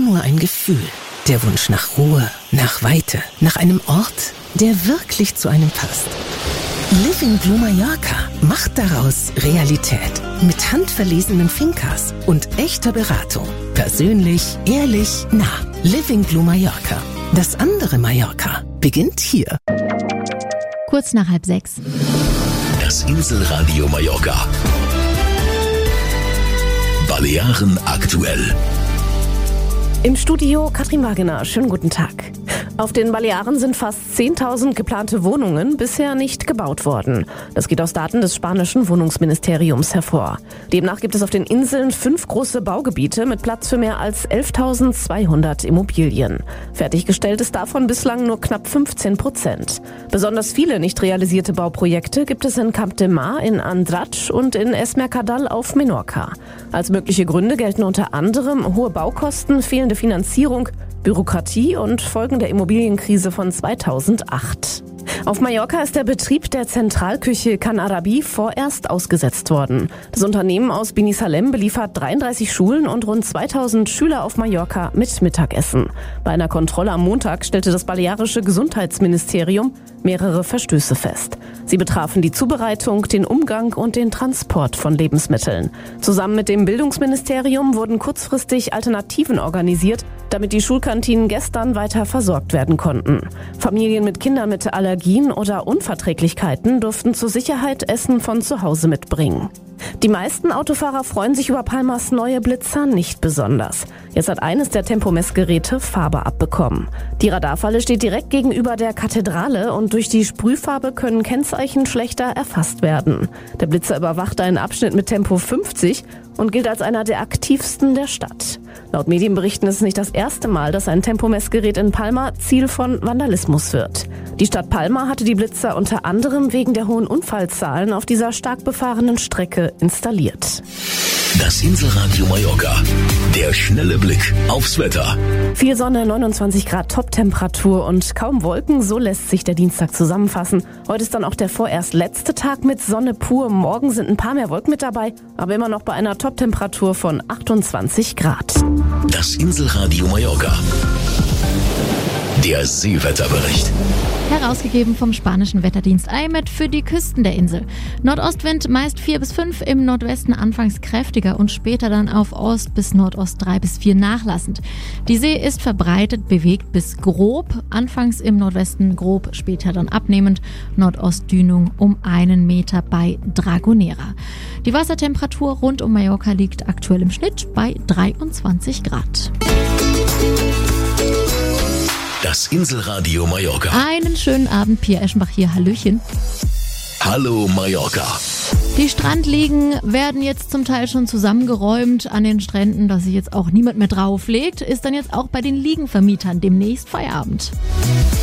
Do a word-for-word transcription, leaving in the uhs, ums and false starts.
nur ein Gefühl. Der Wunsch nach Ruhe, nach Weite, nach einem Ort, der wirklich zu einem passt. Living Blue Mallorca macht daraus Realität. Mit handverlesenen Fincas und echter Beratung. Persönlich, ehrlich, nah. Living Blue Mallorca. Das andere Mallorca beginnt hier. Kurz nach halb sechs. Das Inselradio Mallorca. Balearen aktuell. Im Studio Katrin Wagener. Schönen guten Tag. Auf den Balearen sind fast zehntausend geplante Wohnungen bisher nicht gebaut worden. Das geht aus Daten des spanischen Wohnungsministeriums hervor. Demnach gibt es auf den Inseln fünf große Baugebiete mit Platz für mehr als elftausendzweihundert Immobilien. Fertiggestellt ist davon bislang nur knapp fünfzehn Prozent. Besonders viele nicht realisierte Bauprojekte gibt es in Camp de Mar, in Andratx und in Es Mercadal auf Menorca. Als mögliche Gründe gelten unter anderem hohe Baukosten, fehlende Finanzierung, Bürokratie und Folgen der Immobilienkrise von zweitausendacht. Auf Mallorca ist der Betrieb der Zentralküche Can Arabi vorerst ausgesetzt worden. Das Unternehmen aus Binissalem beliefert dreiunddreißig Schulen und rund zweitausend Schüler auf Mallorca mit Mittagessen. Bei einer Kontrolle am Montag stellte das balearische Gesundheitsministerium mehrere Verstöße fest. Sie betrafen die Zubereitung, den Umgang und den Transport von Lebensmitteln. Zusammen mit dem Bildungsministerium wurden kurzfristig Alternativen organisiert, damit die Schulkantinen gestern weiter versorgt werden konnten. Familien mit Kindern mit Allergien oder Unverträglichkeiten durften zur Sicherheit Essen von zu Hause mitbringen. Die meisten Autofahrer freuen sich über Palmas neue Blitzer nicht besonders. Jetzt hat eines der Tempomessgeräte Farbe abbekommen. Die Radarfalle steht direkt gegenüber der Kathedrale und durch die Sprühfarbe können Kennzeichen schlechter erfasst werden. Der Blitzer überwacht einen Abschnitt mit Tempo fünfzig und gilt als einer der aktivsten der Stadt. Laut Medienberichten ist es nicht das erste Mal, dass ein Tempomessgerät in Palma Ziel von Vandalismus wird. Die Stadt Palma hatte die Blitzer unter anderem wegen der hohen Unfallzahlen auf dieser stark befahrenen Strecke installiert. Das Inselradio Mallorca. Der schnelle Blick aufs Wetter. Viel Sonne, neunundzwanzig Grad Top-Temperatur und kaum Wolken, so lässt sich der Dienstag zusammenfassen. Heute ist dann auch der vorerst letzte Tag mit Sonne pur. Morgen sind ein paar mehr Wolken mit dabei, aber immer noch bei einer Top-Temperatur von achtundzwanzig Grad. Das Inselradio Mallorca. Der Seewetterbericht. Herausgegeben vom spanischen Wetterdienst I M E D für die Küsten der Insel. Nordostwind meist vier bis fünf, im Nordwesten anfangs kräftiger und später dann auf Ost bis Nordost drei bis vier nachlassend. Die See ist verbreitet, bewegt bis grob, anfangs im Nordwesten grob, später dann abnehmend. Nordostdünung um einen Meter bei Dragonera. Die Wassertemperatur rund um Mallorca liegt aktuell im Schnitt bei dreiundzwanzig Grad. Das Inselradio Mallorca. Einen schönen Abend, Pia Eschenbach hier, hallöchen. Hallo Mallorca. Die Strandliegen werden jetzt zum Teil schon zusammengeräumt an den Stränden, dass sich jetzt auch niemand mehr drauflegt. Ist dann jetzt auch bei den Liegenvermietern demnächst Feierabend.